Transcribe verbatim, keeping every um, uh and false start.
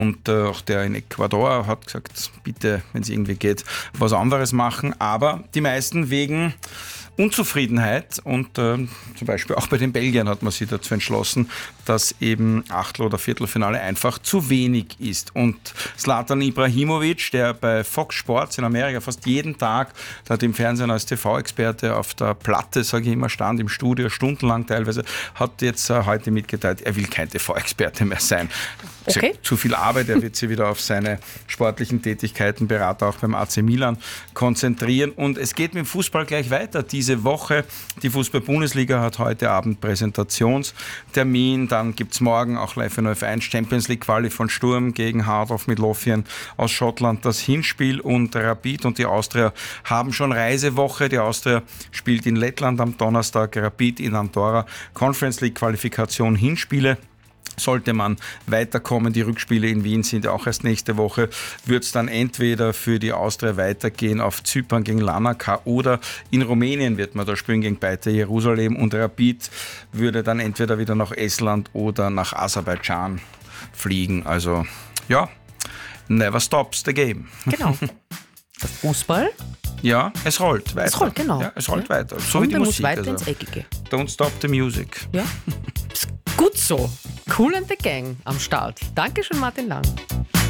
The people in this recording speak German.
Und äh, auch der in Ecuador hat gesagt, bitte, wenn es irgendwie geht, was anderes machen. Aber die meisten wegen Unzufriedenheit und äh, zum Beispiel auch bei den Belgiern hat man sich dazu entschlossen, dass eben Achtel- oder Viertelfinale einfach zu wenig ist. Und Zlatan Ibrahimovic, der bei Fox Sports in Amerika fast jeden Tag dort im Fernsehen als T V-Experte auf der Platte, sage ich immer, stand im Studio, stundenlang teilweise, hat jetzt äh, heute mitgeteilt, er will kein T V-Experte mehr sein. Okay. Gesagt, zu viel Arbeit, er wird sich wieder auf seine sportlichen Tätigkeiten, Berater auch beim A C Milan, konzentrieren. Und es geht mit dem Fußball gleich weiter. Diese Woche, die Fußball-Bundesliga hat heute Abend Präsentationstermin. Dann gibt es morgen auch live in F eins Champions League Quali von Sturm gegen Hardorf Midlothian aus Schottland. Das Hinspiel und Rapid und die Austria haben schon Reisewoche. Die Austria spielt in Lettland am Donnerstag, Rapid in Andorra. Conference League Qualifikation, Hinspiele. Sollte man weiterkommen, die Rückspiele in Wien sind ja auch erst nächste Woche, wird es dann entweder für die Austria weitergehen auf Zypern gegen Larnaca oder in Rumänien wird man da spielen gegen Beitar Jerusalem und Rapid würde dann entweder wieder nach Estland oder nach Aserbaidschan fliegen. Also ja, never stops the game. Genau. Der Fußball? Ja, es rollt weiter. Es rollt, genau. Ja, es rollt ja. weiter. So und wie die er Musik. muss weiter also. ins Eckige. Don't stop the music. Ja. Gut so. Cool and the Gang am Start. Dankeschön, Martin Lang.